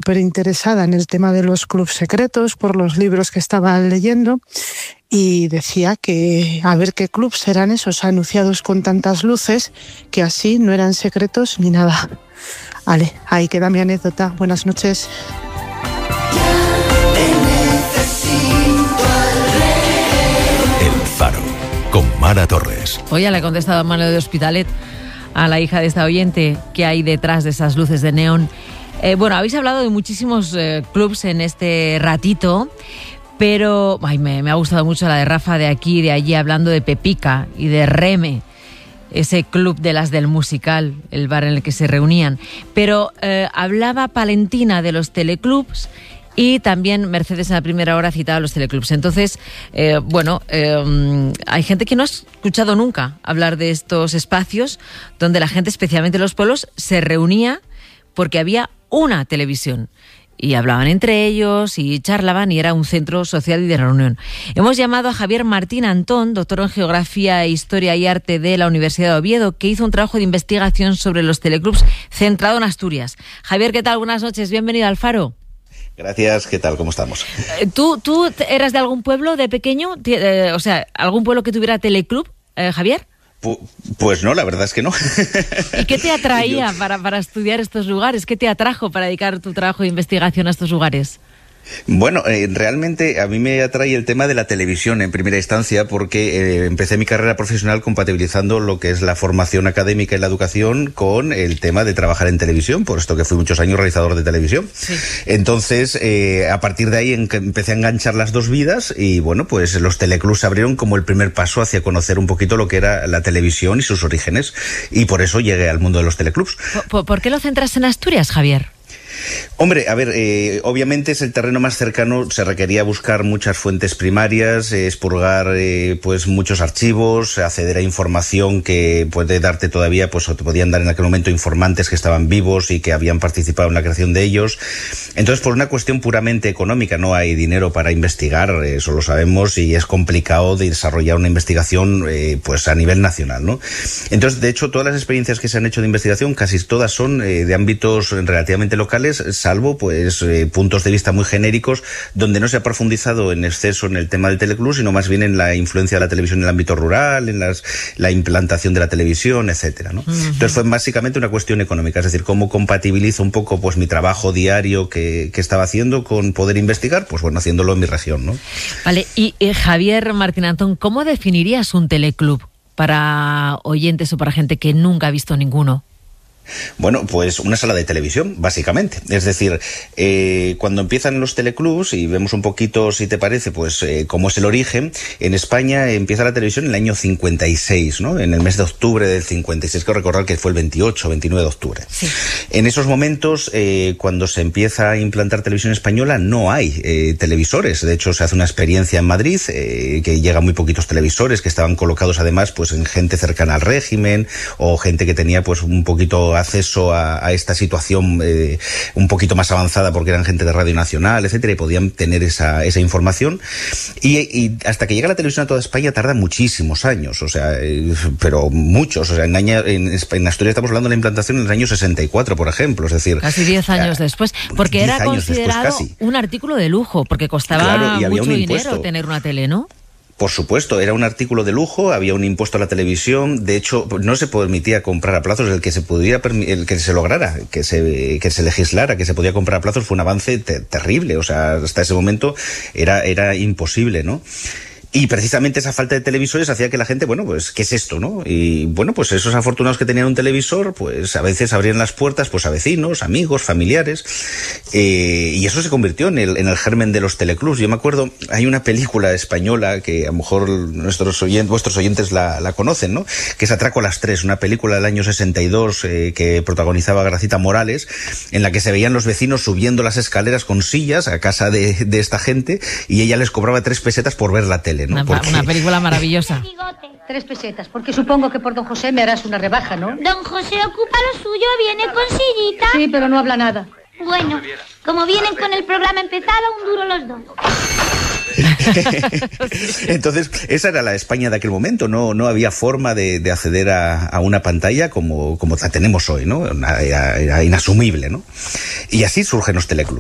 súper interesada en el tema de los clubs secretos por los libros que estaba leyendo y decía que a ver qué clubs eran esos anunciados con tantas luces que así no eran secretos ni nada. Vale, ahí queda mi anécdota. Buenas noches. El Faro, con Mara Torres. Hoy ya le he contestado a Manuel de Hospitalet, a la hija de esta oyente, qué hay detrás de esas luces de neón. Bueno, habéis hablado de muchísimos clubs en este ratito, pero me ha gustado mucho la de Rafa de aquí y de allí, hablando de Pepica y de Reme, ese club de las del musical, el bar en el que se reunían. Pero hablaba Palentina de los teleclubs y también Mercedes en la primera hora citaba los teleclubs. Entonces, hay gente que no ha escuchado nunca hablar de estos espacios donde la gente, especialmente en los pueblos, se reunía porque había una televisión. Y hablaban entre ellos y charlaban y era un centro social y de reunión. Hemos llamado a Javier Martín Antón, doctor en Geografía, Historia y Arte de la Universidad de Oviedo, que hizo un trabajo de investigación sobre los teleclubs centrado en Asturias. Javier, ¿qué tal? Buenas noches, bienvenido al Faro. Gracias, ¿qué tal? ¿Cómo estamos? ¿Tú eras de algún pueblo de pequeño? O sea, ¿algún pueblo que tuviera teleclub, Javier? Pues no, la verdad es que no. ¿Y qué te atraía para estudiar estos lugares? ¿Qué te atrajo para dedicar tu trabajo de investigación a estos lugares? Bueno, realmente a mí me atrae el tema de la televisión en primera instancia porque empecé mi carrera profesional compatibilizando lo que es la formación académica y la educación con el tema de trabajar en televisión, por esto que fui muchos años realizador de televisión. Sí. Entonces, a partir de ahí empecé a enganchar las dos vidas y bueno, pues los teleclubs abrieron como el primer paso hacia conocer un poquito lo que era la televisión y sus orígenes, y por eso llegué al mundo de los teleclubs. ¿Por qué lo centras en Asturias, Javier? Hombre, a ver, obviamente es el terreno más cercano, se requería buscar muchas fuentes primarias, expurgar pues muchos archivos, acceder a información que puede darte todavía, pues o te podían dar en aquel momento informantes que estaban vivos y que habían participado en la creación de ellos. Entonces, por una cuestión puramente económica, no hay dinero para investigar, eso lo sabemos, y es complicado de desarrollar una investigación pues a nivel nacional, ¿no? Entonces, de hecho, todas las experiencias que se han hecho de investigación, casi todas son de ámbitos relativamente locales, salvo pues puntos de vista muy genéricos donde no se ha profundizado en exceso en el tema del teleclub, sino más bien en la influencia de la televisión en el ámbito rural, en la implantación de la televisión, etcétera, ¿no? Uh-huh. Entonces fue básicamente una cuestión económica, es decir, cómo compatibilizo un poco pues mi trabajo diario que estaba haciendo con poder investigar, pues bueno, haciéndolo en mi región, ¿no? Vale, y Javier Martín Antón, ¿cómo definirías un teleclub para oyentes o para gente que nunca ha visto ninguno? Bueno, pues una sala de televisión, básicamente. Es decir, cuando empiezan los teleclubs, y vemos un poquito, si te parece, pues cómo es el origen, en España empieza la televisión en el año 56, ¿no? En el mes de octubre del 56, quiero recordar que fue el 28 o 29 de octubre. Sí. En esos momentos, cuando se empieza a implantar televisión española, no hay televisores. De hecho, se hace una experiencia en Madrid, que llegan muy poquitos televisores, que estaban colocados además pues en gente cercana al régimen, o gente que tenía pues un poquito acceso a esta situación un poquito más avanzada porque eran gente de Radio Nacional, etcétera, y podían tener esa información. Y hasta que llega la televisión a toda España tarda muchísimos años, o sea, pero muchos. O sea, en Asturias estamos hablando de la implantación en el año 64, por ejemplo, es decir... Casi 10 años después, porque era considerado un artículo de lujo, porque costaba mucho dinero tener una tele, ¿no? Por supuesto, era un artículo de lujo, había un impuesto a la televisión, de hecho no se permitía comprar a plazos, el que se lograra, que se legislara, que se podía comprar a plazos fue un avance terrible, o sea, hasta ese momento era imposible, ¿no? Y precisamente esa falta de televisores hacía que la gente, bueno, pues, ¿qué es esto, no? Y bueno, pues esos afortunados que tenían un televisor, pues a veces abrían las puertas pues a vecinos, amigos, familiares, y eso se convirtió en el germen de los teleclubs. Yo me acuerdo, hay una película española que a lo mejor vuestros oyentes la conocen, ¿no? Que es Atraco a las 3, una película del año 62 que protagonizaba Gracita Morales, en la que se veían los vecinos subiendo las escaleras con sillas a casa de esta gente, y ella les cobraba 3 pesetas por ver la tele. ¿No? Una película maravillosa. 3 pesetas, porque supongo que por don José me harás una rebaja, ¿no? Don José ocupa lo suyo, viene con sillita. Sí, pero no habla nada. Bueno, como vienen con el programa empezado, un duro los dos. Entonces, esa era la España de aquel momento, no había forma de acceder a una pantalla como la tenemos hoy, ¿no? Era inasumible, ¿no? Y así surgen los teleclubs.